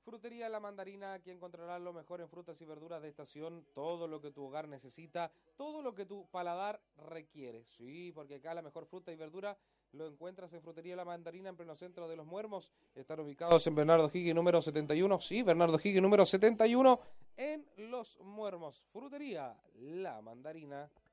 Frutería La Mandarina, aquí encontrarás lo mejor en frutas y verduras de estación, todo lo que tu hogar necesita, todo lo que tu paladar requiere. Sí, porque acá la mejor fruta y verdura lo encuentras en Frutería La Mandarina, en pleno centro de Los Muermos. Están ubicados en Bernardo Higgins número 71, sí, Bernardo Higgins número 71, en Los Muermos. Frutería La Mandarina.